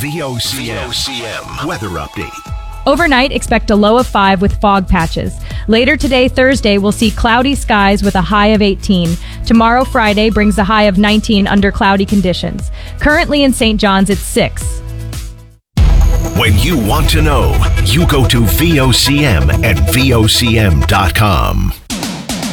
VOCM weather update. Overnight, expect a low of 5 with fog patches. Later today, Thursday, we'll see cloudy skies with a high of 18. Tomorrow, Friday, brings a high of 19 under cloudy conditions. Currently in St. John's, it's 6. When you want to know, you go to VOCM and VOCM.com.